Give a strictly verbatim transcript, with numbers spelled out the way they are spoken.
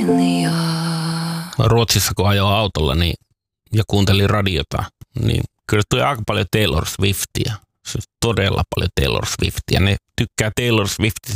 Ruotsissa kun ajoi autolla niin, ja kuuntelin radiota, niin kyllä tuli aika paljon Taylor Swiftia. Siis todella paljon Taylor Swiftia. Ne tykkää Taylor Swiftistä